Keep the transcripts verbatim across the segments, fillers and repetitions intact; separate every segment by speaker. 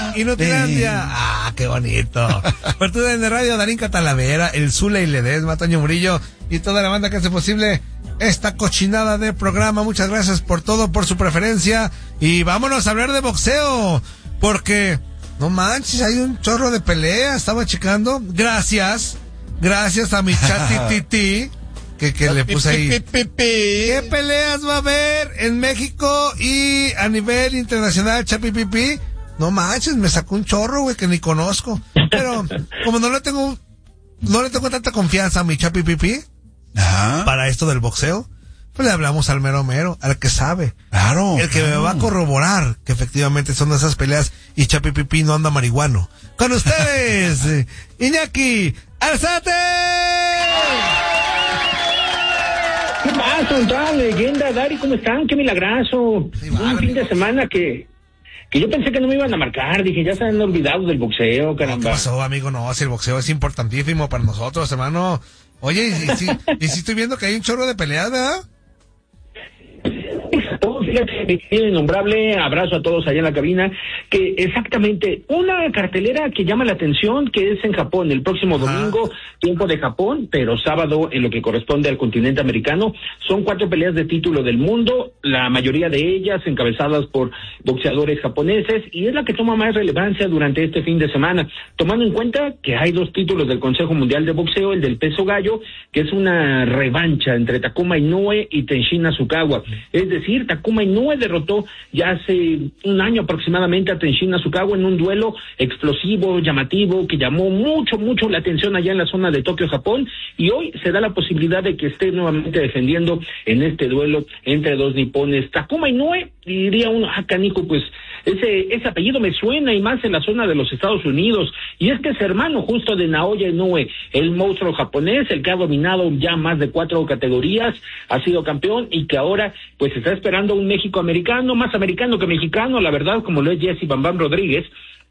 Speaker 1: Inutilandia. Ah, qué bonito. Apertura en radio, Darín Catalavera, el Zula y Ledesma, Toño Murillo y toda la banda que hace posible esta cochinada de programa. Muchas gracias por todo, por su preferencia. Y vámonos a hablar de boxeo. Porque, no manches, hay un chorro de peleas. Estaba checando. Gracias. Gracias a mi chatititi. Que, que le puse ahí. ¿Qué peleas va a haber en México y a nivel internacional, Chapipipi? No manches, me sacó un chorro, güey, que ni conozco. Pero, como no le tengo, no le tengo tanta confianza a mi Chapipipi para esto del boxeo, pues le hablamos al mero mero, al que sabe.
Speaker 2: Claro.
Speaker 1: El que
Speaker 2: claro.
Speaker 1: me va a corroborar que efectivamente son esas peleas y Chapipipi no anda marihuano. Con ustedes, Iñaki Arzate.
Speaker 3: ¿Qué pasa, toda leyenda? Dari, ¿cómo están? Qué milagrazo. Sí, vale, un fin de semana que que yo pensé que no me iban a marcar. Dije, ya se han olvidado del boxeo, caramba.
Speaker 1: No, ¿qué pasó, amigo? No, si el boxeo es importantísimo para nosotros, hermano. Oye, y, y, si, y si estoy viendo que hay un chorro de peleas, ¿verdad?
Speaker 3: Fíjate, innombrable, abrazo a todos allá en la cabina, que exactamente una cartelera que llama la atención, que es en Japón, el próximo Ajá. domingo, tiempo de Japón, pero sábado en lo que corresponde al continente americano, son cuatro peleas de título del mundo, la mayoría de ellas encabezadas por boxeadores japoneses, y es la que toma más relevancia durante este fin de semana, tomando en cuenta que hay dos títulos del Consejo Mundial de Boxeo, el del peso gallo, que es una revancha entre Takuma Inoue y Tenshin Nasukawa, es decir, Takuma Inoue derrotó ya hace un año aproximadamente a Tenshin Nasukawa en un duelo explosivo, llamativo, que llamó mucho, mucho la atención allá en la zona de Tokio, Japón, y hoy se da la posibilidad de que esté nuevamente defendiendo en este duelo entre dos nipones. Takuma Inoue, diría uno, ah, canico, pues ese ese apellido me suena, y más en la zona de los Estados Unidos, y es que es hermano justo de Naoya Inoue, el monstruo japonés, el que ha dominado ya más de cuatro categorías, ha sido campeón, y que ahora pues está esperando un México americano, más americano que mexicano, la verdad, como lo es Jesse Bam Bam Rodríguez,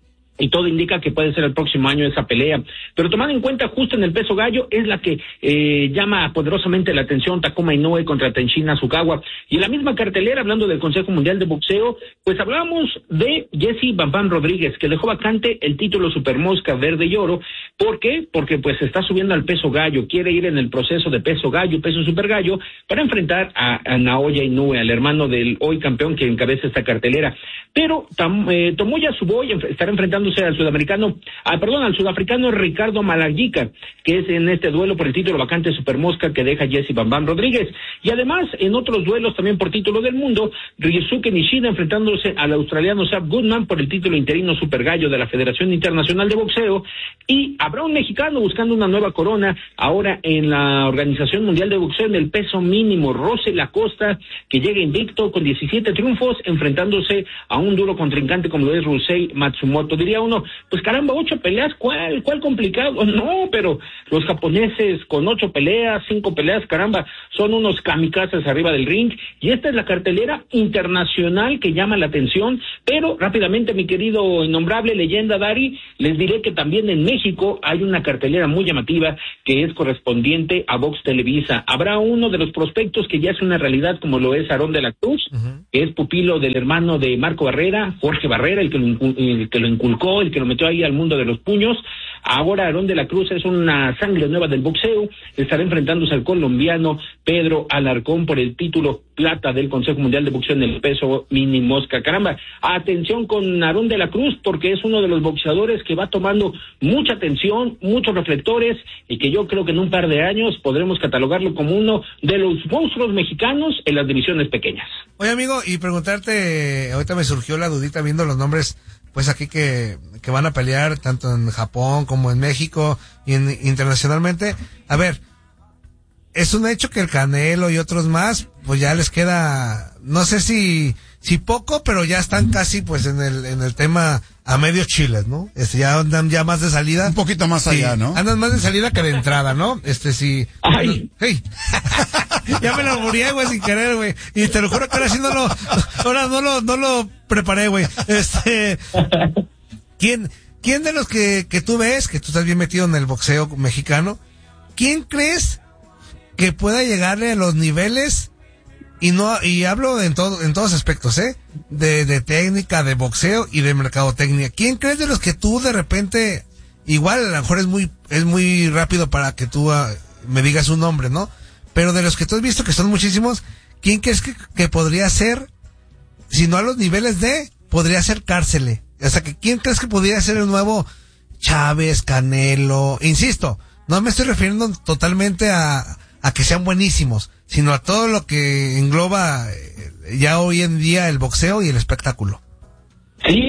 Speaker 3: y todo indica que puede ser el próximo año esa pelea. Pero tomando en cuenta justo en el peso gallo, es la que eh, llama poderosamente la atención Takuma Inoue contra Tenshin Nasukawa. Y en la misma cartelera, hablando del Consejo Mundial de Boxeo, pues hablábamos de Jesse Bam Bam Rodríguez, que dejó vacante el título Super Mosca Verde y Oro. ¿Por qué? Porque pues está subiendo al peso gallo, quiere ir en el proceso de peso gallo, peso super gallo, para enfrentar a, a Naoya Inoue, al hermano del hoy campeón que encabeza esta cartelera. Pero tam, eh, Tomoya Suboy estará enfrentando al sudamericano, ah, perdón, al sudafricano Ricardo Malagica, que es en este duelo por el título vacante Super Mosca que deja Jesse Bam Bam Rodríguez. Y además, en otros duelos también por título del mundo, Ryosuke Nishida enfrentándose al australiano Saab Goodman por el título interino Super Gallo de la Federación Internacional de Boxeo, y habrá un mexicano buscando una nueva corona ahora en la Organización Mundial de Boxeo en el peso mínimo, Rosel Acosta, que llega invicto con diecisiete triunfos, enfrentándose a un duro contrincante como lo es Rusei Matsumoto. Diría uno, pues caramba, ocho peleas, ¿cuál, cuál complicado? No, pero los japoneses con ocho peleas, cinco peleas, caramba, son unos kamikazes arriba del ring, y esta es la cartelera internacional que llama la atención. Pero rápidamente, mi querido innombrable leyenda Dari, les diré que también en México hay una cartelera muy llamativa que es correspondiente a Vox Televisa. Habrá uno de los prospectos que ya es una realidad, como lo es Aarón de la Cruz, uh-huh. que es pupilo del hermano de Marco Barrera, Jorge Barrera, el que lo, el que lo inculcó, el que lo metió ahí al mundo de los puños. Ahora Aarón de la Cruz es una sangre nueva del boxeo, estará enfrentándose al colombiano Pedro Alarcón por el título plata del Consejo Mundial de Boxeo en el peso mini mosca. Caramba, atención con Aarón de la Cruz, porque es uno de los boxeadores que va tomando mucha atención, muchos reflectores, y que yo creo que en un par de años podremos catalogarlo como uno de los monstruos mexicanos en las divisiones pequeñas.
Speaker 1: Oye, amigo, y preguntarte, ahorita me surgió la dudita viendo los nombres, pues aquí que, que van a pelear tanto en Japón como en México y en, internacionalmente. A ver, es un hecho que el Canelo y otros más, pues ya les queda, no sé si, si poco, pero ya están casi pues en el, en el tema a medio chiles, ¿no? Este, ya andan ya más de salida.
Speaker 2: Un poquito más allá,
Speaker 1: sí,
Speaker 2: ¿no?
Speaker 1: Andan más de salida que de entrada, ¿no? Este, sí.
Speaker 3: Ay.
Speaker 1: Hey. Ya me lo morí, güey, sin querer, güey. Y te lo juro que ahora sí no lo, ahora no lo, no lo preparé, güey. Este, ¿quién, quién de los que, que tú ves, que tú estás bien metido en el boxeo mexicano, quién crees que pueda llegarle a los niveles y no, y hablo en todo, en todos aspectos, ¿eh? De, de técnica, de boxeo y de mercadotecnia. ¿Quién crees de los que tú de repente, igual a lo mejor es muy, es muy rápido para que tú uh, me digas un nombre, ¿no? Pero de los que tú has visto, que son muchísimos, ¿quién crees que, que podría ser, si no a los niveles de, podría ser Cárcele? O sea, que ¿quién crees que podría ser el nuevo Chávez, Canelo? Insisto, no me estoy refiriendo totalmente a, a que sean buenísimos, sino a todo lo que engloba eh, ya hoy en día el boxeo y el espectáculo.
Speaker 3: Sí,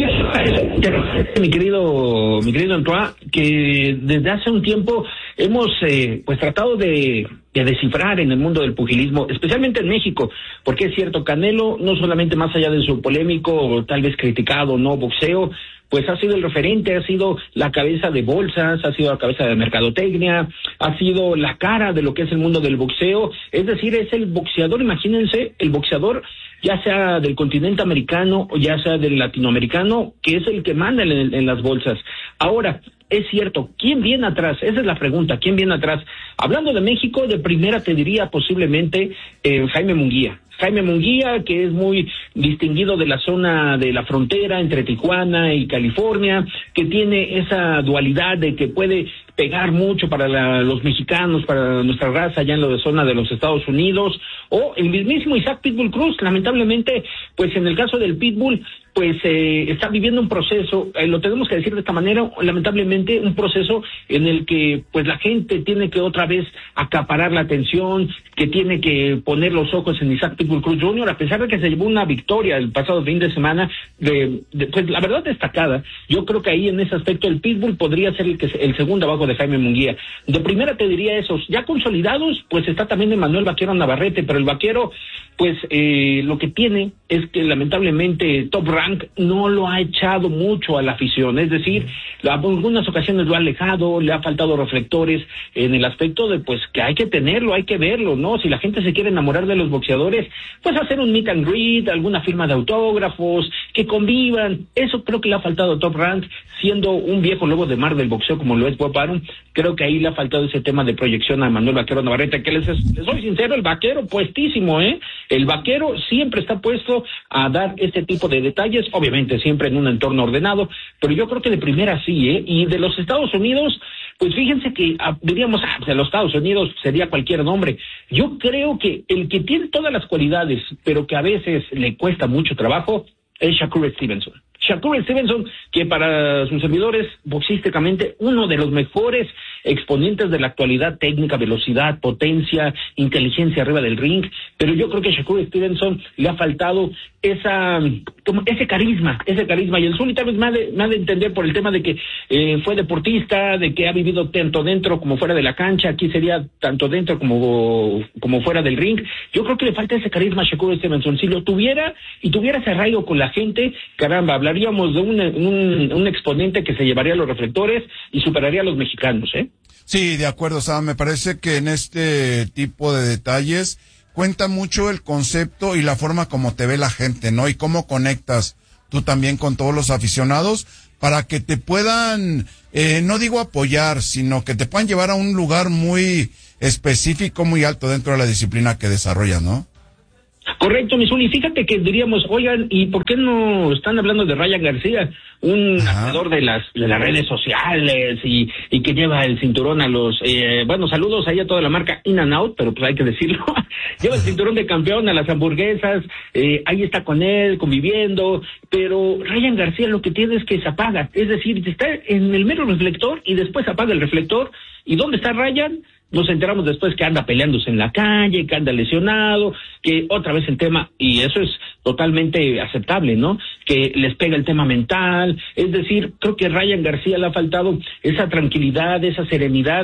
Speaker 3: mi querido, mi querido Antoine, que desde hace un tiempo hemos eh, pues tratado de, de descifrar en el mundo del pugilismo, especialmente en México, porque es cierto, Canelo, no solamente más allá de su polémico o tal vez criticado no boxeo, pues ha sido el referente, ha sido la cabeza de bolsas, ha sido la cabeza de mercadotecnia, ha sido la cara de lo que es el mundo del boxeo, es decir, es el boxeador, imagínense, el boxeador ya sea del continente americano o ya sea del latinoamericano, que es el que manda en, en las bolsas. Ahora, es cierto, ¿quién viene atrás? Esa es la pregunta, ¿quién viene atrás? Hablando de México, de primera te diría posiblemente eh, Jaime Munguía. Jaime Munguía, que es muy distinguido de la zona de la frontera entre Tijuana y California, que tiene esa dualidad de que puede pegar mucho para la, los mexicanos, para nuestra raza allá en la zona de los Estados Unidos, o el mismísimo Isaac Pitbull Cruz, lamentablemente, pues en el caso del Pitbull, pues eh, está viviendo un proceso, eh, lo tenemos que decir de esta manera, lamentablemente un proceso en el que pues la gente tiene que otra vez acaparar la atención, que tiene que poner los ojos en Isaac Pitbull Cruz junior, a pesar de que se llevó una victoria el pasado fin de semana, de, de, pues la verdad destacada. Yo creo que ahí en ese aspecto el Pitbull podría ser el, que, el segundo abajo de Jaime Munguía. De primera te diría esos, ya consolidados, pues está también Emanuel Vaquero Navarrete, pero el Vaquero, pues eh, lo que tiene es que lamentablemente Top Rank no lo ha echado mucho a la afición, es decir, en algunas ocasiones lo ha alejado, le ha faltado reflectores en el aspecto de pues que hay que tenerlo, hay que verlo, ¿no? Si la gente se quiere enamorar de los boxeadores, pues hacer un meet and greet, alguna firma de autógrafos, que convivan, eso creo que le ha faltado a Top Rank, siendo un viejo lobo de mar del boxeo como lo es Bob Arum, creo que ahí le ha faltado ese tema de proyección a Manuel Vaquero Navarrete, que les, les soy sincero, el Vaquero puestísimo, ¿eh? El Vaquero siempre está puesto a dar este tipo de detalles, obviamente siempre en un entorno ordenado, pero yo creo que de primera sí, ¿eh? Y de los Estados Unidos, pues fíjense que ah, diríamos, ah, de los Estados Unidos sería cualquier nombre. Yo creo que el que tiene todas las cualidades, pero que a veces le cuesta mucho trabajo, es Shakur Stevenson. Shakur Stevenson, que para sus servidores, boxísticamente, uno de los mejores exponentes de la actualidad, técnica, velocidad, potencia, inteligencia arriba del ring, pero yo creo que a Shakur Stevenson le ha faltado esa, como ese carisma, ese carisma, y el Zuli tal vez me ha de, me ha de entender por el tema de que eh, fue deportista, de que ha vivido tanto dentro como fuera de la cancha, aquí sería tanto dentro como, como fuera del ring. Yo creo que le falta ese carisma a Shakur Stevenson. Si lo tuviera, y tuviera ese arraigo con la gente, caramba, hablaríamos de un, un, un exponente que se llevaría los reflectores y superaría a los mexicanos, ¿eh?
Speaker 2: Sí, de acuerdo, Sam, me parece que en este tipo de detalles cuenta mucho el concepto y la forma como te ve la gente, ¿no? Y cómo conectas tú también con todos los aficionados para que te puedan, eh, no digo apoyar, sino que te puedan llevar a un lugar muy específico, muy alto dentro de la disciplina que desarrollas, ¿no?
Speaker 3: Correcto, Misuli. Fíjate que diríamos, oigan, ¿y por qué no están hablando de Ryan García? Un hacedor de las de las redes sociales y, y que lleva el cinturón a los... Eh, bueno, saludos ahí a toda la marca In and Out, pero pues hay que decirlo. Lleva el cinturón de campeón a las hamburguesas, eh, ahí está con él, conviviendo, pero Ryan García lo que tiene es que se apaga. Es decir, está en el mero reflector y después apaga el reflector. ¿Y dónde está Ryan? Nos enteramos después que anda peleándose en la calle, que anda lesionado, que otra vez el tema, y eso es totalmente aceptable, ¿no? Que les pega el tema mental, es decir, creo que a Ryan García le ha faltado esa tranquilidad, esa serenidad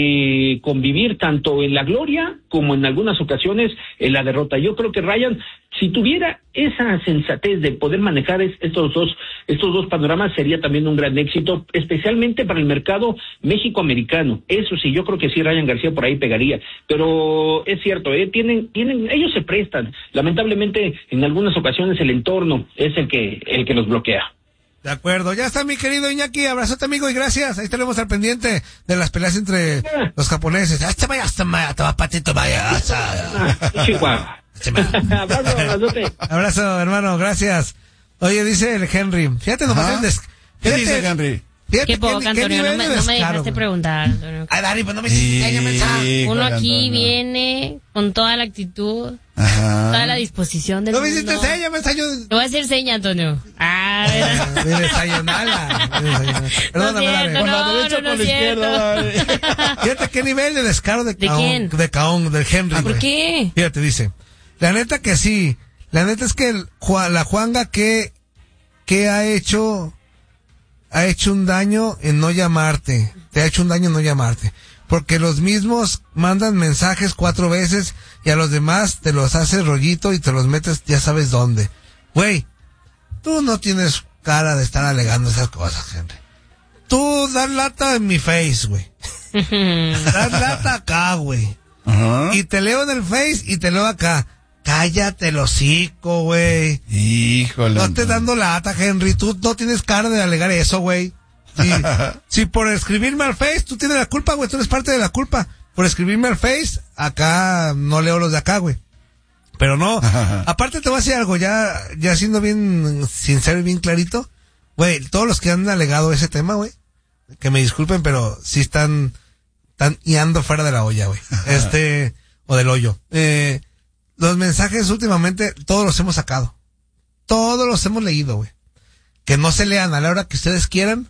Speaker 3: de convivir tanto en la gloria como en algunas ocasiones en la derrota. Yo creo que Ryan, si tuviera esa sensatez de poder manejar estos dos, estos dos panoramas, sería también un gran éxito, especialmente para el mercado México-americano. Eso sí, yo creo que sí, Ryan García por ahí pegaría, pero es cierto, ¿eh? tienen, tienen, ellos se prestan, lamentablemente en algunas ocasiones el entorno es el que, el que los bloquea.
Speaker 1: De acuerdo, ya está mi querido Iñaki, abrazote amigo y gracias, ahí estaremos al pendiente de las peleas entre los japoneses. Hasta vaya, hasta vaya, toma patito, vaya, hasta.
Speaker 3: Chihuahua. Abrazo, abrazote.
Speaker 1: Abrazo, hermano, gracias. Oye, dice el Henry, fíjate nomás el des...
Speaker 2: ¿Qué
Speaker 1: fíjate,
Speaker 2: dice Henry?
Speaker 1: Fíjate
Speaker 4: Qué poco, Antonio, no me, no me dejaste preguntar, Antonio.
Speaker 1: Ay, Dani, pues no me hiciste mensaje.
Speaker 4: Uno aquí
Speaker 2: Antonio.
Speaker 4: viene con toda la actitud,
Speaker 2: Ajá.
Speaker 4: toda la disposición del
Speaker 1: No me
Speaker 4: mundo.
Speaker 1: hiciste seña, mensaje.
Speaker 4: Te voy a hacer seña, Antonio. Ah, ¿verdad?
Speaker 1: De desayunala. de desayunala. Perdóname,
Speaker 4: No es
Speaker 1: Dani.
Speaker 4: cierto,
Speaker 2: Con la
Speaker 4: no,
Speaker 2: derecha
Speaker 4: no,
Speaker 2: o
Speaker 4: no
Speaker 2: con la
Speaker 4: es
Speaker 2: izquierda,
Speaker 4: cierto.
Speaker 2: dale.
Speaker 1: Fíjate qué nivel de descaro de
Speaker 4: ¿De
Speaker 1: Caón.
Speaker 4: quién?
Speaker 1: De Caón, del Henry.
Speaker 4: ¿Por
Speaker 1: güey.
Speaker 4: qué?
Speaker 1: Fíjate, dice. La neta que sí. La neta es que el Juan- la Juanga que, que ha hecho, ha hecho un daño en no llamarte. Te ha hecho un daño en no llamarte. Porque los mismos mandan mensajes cuatro veces y a los demás te los haces rollito y te los metes ya sabes dónde. Güey, tú no tienes cara de estar alegando esas cosas, Henry. Tú das lata en mi face, güey. Das lata acá, güey.
Speaker 2: Ajá.
Speaker 1: Y te leo en el face y te leo acá. Cállate el hocico, güey.
Speaker 2: Híjole.
Speaker 1: No estés dando lata, Henry. Tú no tienes cara de alegar eso, güey. Si, si por escribirme al face tú tienes la culpa, güey. Tú eres parte de la culpa. Por escribirme al face, acá no leo los de acá, güey. Pero no. Aparte te voy a decir algo, ya, ya siendo bien sincero y bien clarito. Güey, todos los que han alegado ese tema, güey, que me disculpen, pero sí están, están iando fuera de la olla, güey. Este, o del hoyo. Eh, los mensajes últimamente, todos los hemos sacado. Todos los hemos leído, güey. Que no se lean a la hora que ustedes quieran.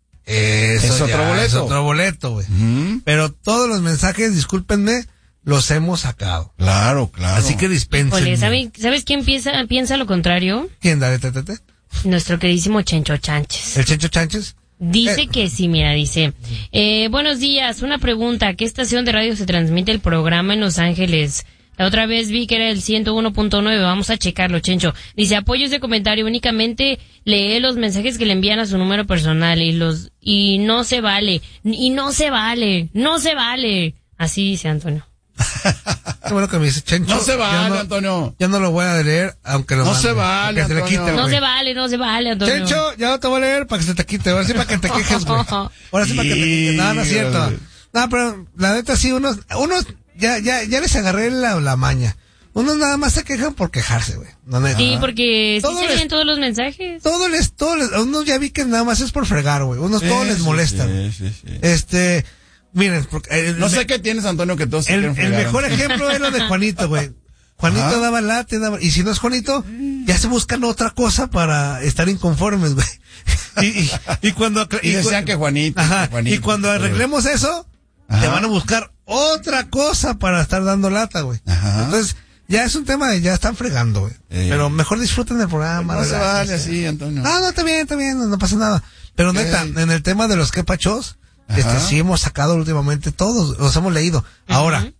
Speaker 1: Eso
Speaker 2: Es otro
Speaker 1: ya
Speaker 2: boleto.
Speaker 1: Es otro boleto, güey.
Speaker 2: Ujú.
Speaker 1: Pero todos los mensajes, discúlpenme, los hemos sacado.
Speaker 2: Claro, claro.
Speaker 1: Así que dispensen.
Speaker 4: Ole, ¿sabe- ¿sabes quién piensa, piensa lo contrario?
Speaker 1: ¿Quién, dale, te, te, te?
Speaker 4: Nuestro queridísimo Chencho Chánchez.
Speaker 1: ¿El Chencho Chánchez?
Speaker 4: Dice
Speaker 1: Eh.
Speaker 4: que sí, mira, dice, eh, buenos días, una pregunta, ¿a qué estación de radio se transmite el programa en Los Ángeles? La otra vez vi que era el ciento uno punto nueve, vamos a checarlo, Chencho. Dice, apoyo ese comentario, únicamente lee los mensajes que le envían a su número personal y los, y no se vale, y no se vale, no se vale. Así dice Antonio.
Speaker 1: Qué bueno que me dice Chencho.
Speaker 2: No se
Speaker 1: Ya
Speaker 2: vale,
Speaker 1: no-
Speaker 2: Antonio.
Speaker 1: Ya no lo voy a leer, aunque lo
Speaker 2: No
Speaker 1: mande,
Speaker 2: se vale,
Speaker 1: para que se le
Speaker 2: Antonio.
Speaker 1: quite,
Speaker 4: No
Speaker 1: güey.
Speaker 4: se vale, no se vale, Antonio.
Speaker 1: Chencho, ya no te voy a leer para que se te quite. Ahora sí para que te quejes, güey. Ahora sí para que te quejes. No, no es cierto.
Speaker 2: Híjole.
Speaker 1: No, pero la neta sí, unos, unos, ya, ya, ya les agarré la, la maña. Unos nada más se quejan por quejarse, güey. No, neta.
Speaker 4: Sí, porque sí
Speaker 1: Todo
Speaker 4: se
Speaker 1: les-
Speaker 4: leen todos los mensajes.
Speaker 1: Todo les, todo les, unos ya vi que nada más es por fregar, güey. Unos todo
Speaker 2: Sí,
Speaker 1: les
Speaker 2: sí,
Speaker 1: molesta.
Speaker 2: sí, sí, sí.
Speaker 1: Este, miren, porque, eh,
Speaker 2: No
Speaker 1: me-
Speaker 2: sé qué tienes, Antonio, que todos se
Speaker 1: El,
Speaker 2: quieren
Speaker 1: el
Speaker 2: fregar.
Speaker 1: mejor ejemplo es lo de Juanito, güey. Juanito
Speaker 2: Ajá.
Speaker 1: daba late, daba, y si no es Juanito, ya se buscan otra cosa para estar inconformes, güey. Y, y, y cuando, acla-
Speaker 2: Y decían
Speaker 1: cu-
Speaker 2: que Juanito,
Speaker 1: ajá,
Speaker 2: que Juanito,
Speaker 1: y cuando
Speaker 2: pero-
Speaker 1: arreglemos eso, te
Speaker 2: Ajá.
Speaker 1: van a buscar otra cosa para estar dando lata, güey.
Speaker 2: Ajá.
Speaker 1: Entonces, ya es un tema de ya están fregando, güey.
Speaker 2: Eh.
Speaker 1: Pero mejor disfruten del programa.
Speaker 2: No se
Speaker 1: relájense.
Speaker 2: vale así, Antonio.
Speaker 1: No, no, está bien, está bien, no, no pasa nada. Pero neta,
Speaker 2: Ey.
Speaker 1: en el tema de los quepachos, este,
Speaker 2: Ajá.
Speaker 1: sí hemos sacado últimamente todos, los hemos leído. Ahora,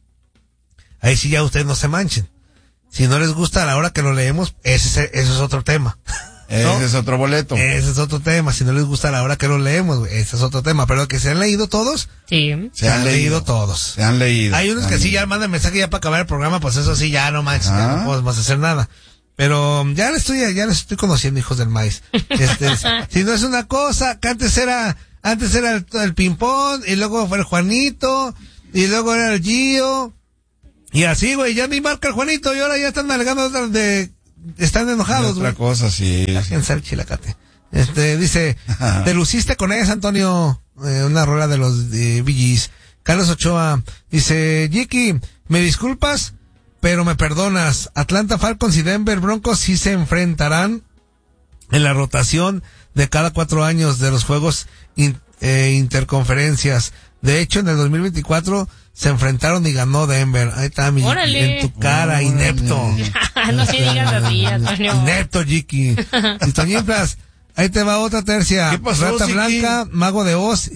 Speaker 1: ahí sí ya ustedes no se manchen. Si no les gusta a la hora que lo leemos, ese, es- eso es otro tema.
Speaker 2: Ese
Speaker 1: ¿no?
Speaker 2: es otro boleto.
Speaker 1: Ese es otro tema. Si no les gusta a la hora que lo leemos, güey, ese es otro tema. Pero que se han leído todos,
Speaker 4: Sí.
Speaker 1: se, han leído, todos.
Speaker 2: Se han leído.
Speaker 1: Hay unos
Speaker 2: se
Speaker 1: que
Speaker 2: han
Speaker 1: sí
Speaker 2: leído.
Speaker 1: ya mandan mensaje ya para acabar el programa, pues eso sí, ya no manches, ya
Speaker 2: Ajá.
Speaker 1: no podemos hacer nada. Pero um, ya les estoy, ya les estoy conociendo, hijos del maíz. Este, si no es una cosa, que antes era, antes era el, el ping-pong, y luego fue el Juanito, y luego era el Gio, y así, güey, ya ni marca el Juanito, y ahora ya están alegando de, de- están enojados,
Speaker 2: Otra
Speaker 1: güey.
Speaker 2: cosa, sí. sí.
Speaker 1: Déjense el chilacate. Este, dice, te luciste con esa, Antonio, eh, una rola de los de Bee Gees. Carlos Ochoa, dice, Jiki, ¿me disculpas? Pero me perdonas. Atlanta Falcons y Denver Broncos sí se enfrentarán en la rotación de cada cuatro años de los juegos in- eh, interconferencias. De hecho, en el dos mil veinticuatro se enfrentaron y ganó Denver. Ahí está, mi,
Speaker 4: Órale.
Speaker 1: en tu cara,
Speaker 2: Órale.
Speaker 1: inepto.
Speaker 4: No se digas así, Antonio.
Speaker 1: Inepto, Jiki. Y Toñimplas, ahí te va otra tercia.
Speaker 2: ¿Qué pasó,
Speaker 1: Rata
Speaker 2: Ziki?
Speaker 1: Blanca, Mago de Oz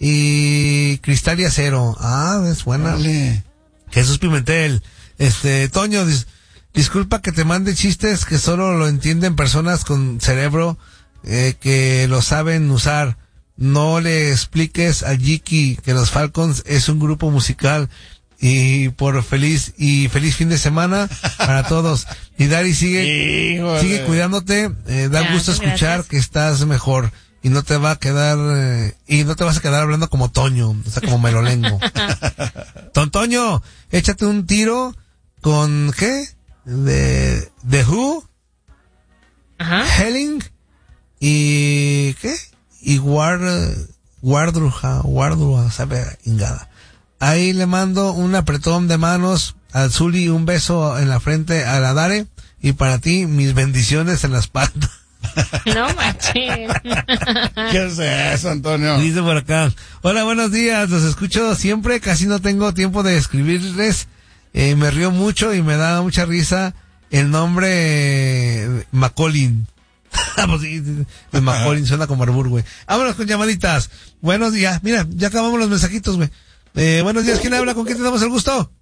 Speaker 1: y Cristal y Acero. Ah, es buena.
Speaker 2: Órale.
Speaker 1: Jesús Pimentel. Este, Toño, dis- disculpa que te mande chistes que solo lo entienden personas con cerebro eh, que lo saben usar. No le expliques a Jiki que los Falcons es un grupo musical y por feliz y feliz fin de semana para todos. Y Dari sigue
Speaker 2: Híjole.
Speaker 1: sigue cuidándote, eh, da
Speaker 4: Gracias,
Speaker 1: gusto escuchar
Speaker 4: gracias.
Speaker 1: que estás mejor y no te va a quedar eh, y no te vas a quedar hablando como Toño, o sea, como melolengo. Don Toño, échate un tiro con ¿qué? de The Who,
Speaker 4: Ajá.
Speaker 1: Helling y ¿qué? Y Ward Wardruja, Wardruja, sabe, ingada. Ahí le mando un apretón de manos al Zuli y un beso en la frente a la Dare, y para ti mis bendiciones en la espalda.
Speaker 4: No manches.
Speaker 2: ¿Qué es eso, Antonio?
Speaker 1: Dice por acá: hola, buenos días, los escucho siempre, casi no tengo tiempo de escribirles, eh, me río mucho y me da mucha risa el nombre eh, Macaulay. Pues sí, el Macaulay suena como arbur, güey. Vámonos con llamaditas. Buenos días, mira, ya acabamos los mensajitos, güey. Eh, buenos días, ¿quién habla? ¿Con quién tenemos el gusto?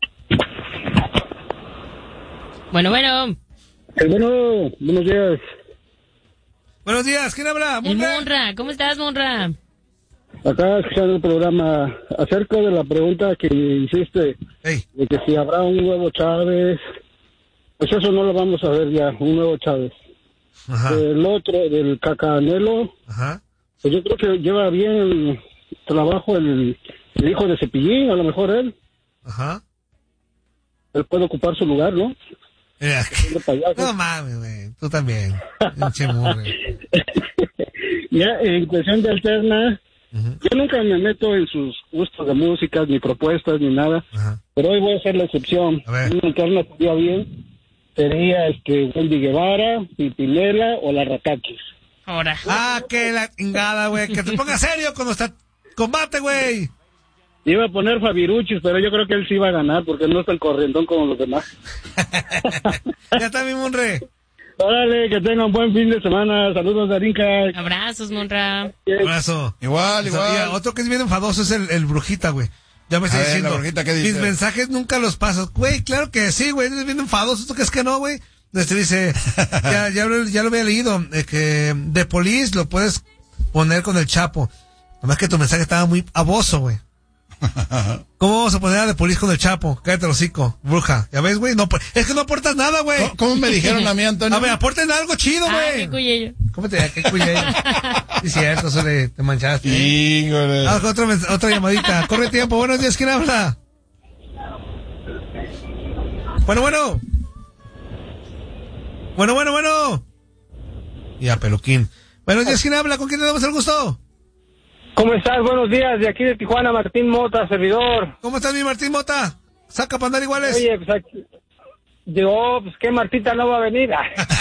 Speaker 4: Bueno, bueno.
Speaker 5: Eh, bueno, buenos días.
Speaker 1: Buenos días, ¿quién habla?
Speaker 4: El Munra, ¿cómo estás, Munra?
Speaker 5: Acá escuchando el programa acerca de la pregunta que hiciste,
Speaker 1: Hey.
Speaker 5: de que si habrá un nuevo Chávez, pues eso no lo vamos a ver ya, un nuevo Chávez.
Speaker 1: Ajá.
Speaker 5: El otro, del Cacanelo,
Speaker 1: Ajá.
Speaker 5: pues yo creo que lleva bien el trabajo el, el hijo de Cepillín, a lo mejor él,
Speaker 1: Ajá.
Speaker 5: él puede ocupar su lugar, ¿no?
Speaker 1: Mira,
Speaker 5: De payaso.
Speaker 1: no mames, güey, tú también. Pinche murre.
Speaker 5: Ya, en cuestión de Alterna,
Speaker 1: Uh-huh.
Speaker 5: yo nunca me meto en sus gustos de música, ni propuestas, ni nada,
Speaker 1: Ajá.
Speaker 5: pero hoy voy a hacer la excepción.
Speaker 1: A ver.
Speaker 5: Una Alterna sería bien, sería este Wendy Guevara, Pimpinela o la Ratakis.
Speaker 4: Ahora.
Speaker 1: Ah, que la chingada, güey, que te ponga serio cuando está combate, güey.
Speaker 5: Iba a poner Fabiruchis, pero yo creo que él sí iba a ganar, porque no es el corrientón como los demás.
Speaker 1: Ya está mi Munre.
Speaker 5: Órale, que tengan buen fin de semana. Saludos, Darinka.
Speaker 4: Abrazos, Munra.
Speaker 1: Un abrazo.
Speaker 2: Igual, igual.
Speaker 1: Y otro que es bien enfadoso es el, el Brujita, güey. Ya me está
Speaker 2: A ver,
Speaker 1: diciendo.
Speaker 2: la Brujita, ¿qué dice?
Speaker 1: Mis mensajes nunca los pasas. Güey, claro que sí, güey. Es bien enfadoso. ¿Tú crees que no, güey? Este dice, ya, ya, lo- ya lo había leído, eh, que de Police lo puedes poner con el Chapo. Nomás que tu mensaje estaba muy aboso, güey. ¿Cómo vamos a poner a de Police con el Chapo? Cállate el hocico, bruja. ¿Ya ves, güey? No, es que no aportas nada, güey.
Speaker 2: ¿Cómo, cómo me dijeron a mí, Antonio?
Speaker 1: A ver, aporten algo chido,
Speaker 4: Ah,
Speaker 1: güey.
Speaker 4: qué cuyello.
Speaker 1: ¿Cómo te qué cuya? Sí, cierto, eso le, te manchaste.
Speaker 2: Híjole.
Speaker 1: Ah, otra, mens- otra llamadita. Corre tiempo. Buenos días, ¿quién habla? Bueno, bueno. Bueno, bueno, bueno. Ya, peluquín. Buenos días, ¿quién habla? ¿Con quién tenemos el gusto?
Speaker 5: ¿Cómo estás? Buenos días. De aquí de Tijuana, Martín Mota, servidor.
Speaker 1: ¿Cómo estás, mi Martín Mota? Saca para andar iguales.
Speaker 5: Oye, pues aquí... Digo, pues que Martita no va a venir.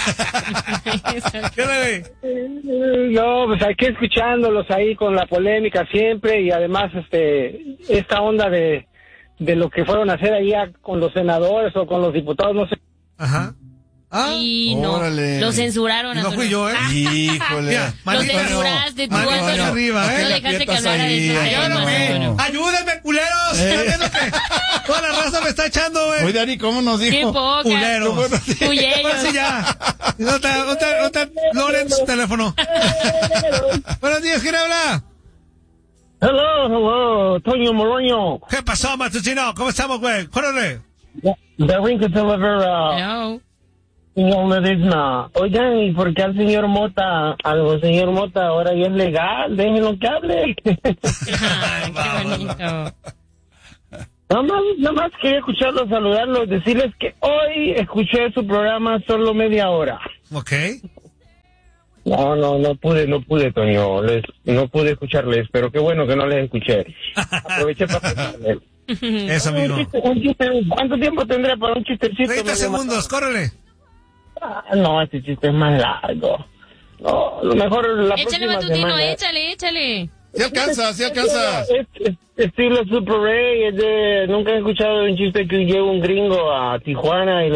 Speaker 1: ¿Qué onda, güey?
Speaker 5: No, pues aquí escuchándolos ahí con la polémica siempre y además este esta onda de, de lo que fueron a hacer allá con los senadores o con los diputados, no sé.
Speaker 1: Ajá. Ah,
Speaker 4: Y no,
Speaker 2: órale.
Speaker 4: lo censuraron.
Speaker 1: y no
Speaker 4: Antonio.
Speaker 1: fui yo, ¿eh?
Speaker 2: Híjole.
Speaker 1: Mira,
Speaker 4: Lo
Speaker 1: manito,
Speaker 4: censuraste tú,
Speaker 1: manito
Speaker 4: Antonio.
Speaker 1: arriba,
Speaker 4: No
Speaker 1: ¿eh?
Speaker 4: dejaste que
Speaker 2: aprietas
Speaker 4: hablara de
Speaker 2: ahí,
Speaker 4: esos
Speaker 2: Antonio.
Speaker 4: temas,
Speaker 1: Ayúdame,
Speaker 4: Antonio.
Speaker 1: ayúdenme, culeros.
Speaker 2: Eh.
Speaker 1: Estoy viendo que toda la raza me está echando, güey.
Speaker 2: Oye, Dari, ¿cómo nos
Speaker 4: Qué
Speaker 2: dijo?
Speaker 4: poca.
Speaker 1: Culeros.
Speaker 4: Cuyellos.
Speaker 1: Ahora sí ya. ¿Dónde está, dónde está, dónde está Lorenz, teléfono? Buenos días, ¿quién habla?
Speaker 5: Hello, hello, Toño Moroño.
Speaker 1: ¿Qué pasó, Matuchino? ¿Cómo estamos, güey? Jórale.
Speaker 5: Darín que deliver uh,
Speaker 4: No.
Speaker 5: señor Ledesma. Oigan, ¿y por qué al señor Mota, al señor Mota ahora ya es legal? Déjenlo que hable.
Speaker 4: Ay, qué bonito.
Speaker 5: Nada más, nada más quería escucharlos, saludarlos, decirles que hoy escuché su programa solo media hora.
Speaker 1: Ok.
Speaker 5: No, no, no pude, no pude, Toño, les, no pude escucharles, pero qué bueno que no les escuché. Aproveché para escucharles.
Speaker 1: Eso, amigo.
Speaker 5: Un chiste, un chiste, ¿cuánto tiempo tendré para un chistecito?
Speaker 1: treinta
Speaker 5: medio
Speaker 1: segundos, córrele.
Speaker 5: más? Ah, no, este chiste es más largo. No, lo mejor la
Speaker 4: Échale,
Speaker 5: próxima
Speaker 4: Matutino,
Speaker 5: semana.
Speaker 4: échale, échale.
Speaker 2: Sí alcanza, sí alcanza.
Speaker 5: Es, es- estilo Super Ray, es de, nunca he escuchado un chiste que llega un gringo a Tijuana y